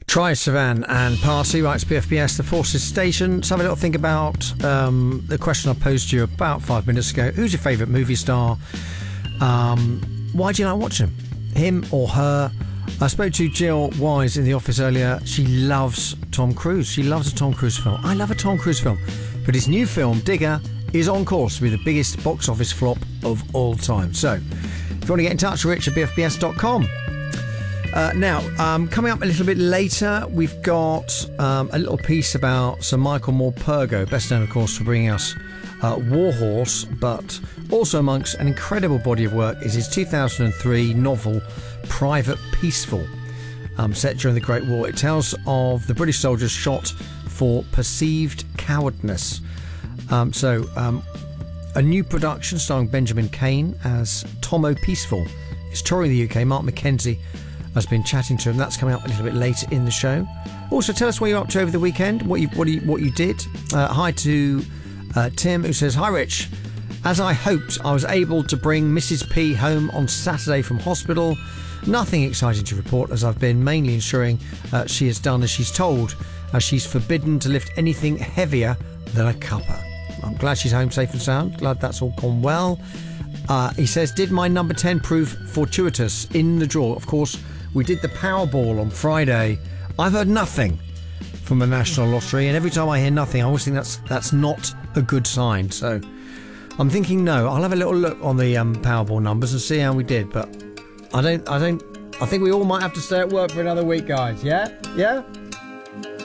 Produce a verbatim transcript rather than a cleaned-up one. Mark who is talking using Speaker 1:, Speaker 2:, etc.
Speaker 1: Try Savan and Party, writes P F P S, the Forces Station. Let's have a little think about um, the question I posed to you about five minutes ago. Who's your favourite movie star? Um, why do you like watching him? Him or her? I spoke to Jill Wise in the office earlier. She loves Tom Cruise. She loves a Tom Cruise film. I love a Tom Cruise film. But his new film, Digger, is on course to be the biggest box office flop of all time. So, if you want to get in touch, rich at b f p s dot com. Uh, now, um, coming up a little bit later, we've got um, a little piece about Sir Michael Morpurgo, best known, of course, for bringing us uh, Warhorse, but also amongst an incredible body of work is his two thousand three novel, Private Peaceful, um, set during the Great War. It tells of the British soldiers shot for perceived cowardness. Um, so, um, a new production starring Benjamin Cain as Tomo Peaceful is touring the U K. Mark McKenzie has been chatting to him. That's coming up a little bit later in the show. Also, tell us what you're up to over the weekend, what you what you, what you did. Uh, hi to uh, Tim, who says, "Hi Rich, as I hoped, I was able to bring Missus P home on Saturday from hospital. Nothing exciting to report, as I've been mainly ensuring uh, she has done as she's told, as she's forbidden to lift anything heavier than a cuppa. I'm glad she's home safe and sound. Glad that's all gone well." Uh, he says, "Did my number ten prove fortuitous in the draw?" Of course, we did the Powerball on Friday. I've heard nothing from the National Lottery, and every time I hear nothing, I always think that's that's not a good sign. So I'm thinking no. I'll have a little look on the um, Powerball numbers and see how we did. But I don't. I don't. I think we all might have to stay at work for another week, guys. Yeah, yeah.